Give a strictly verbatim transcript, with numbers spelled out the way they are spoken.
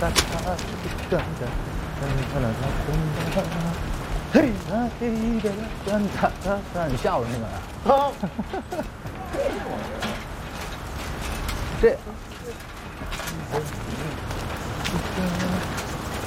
哒哒哒哒哒嘿啊嘿哒哒哒哒哒，你吓我那个啊？这。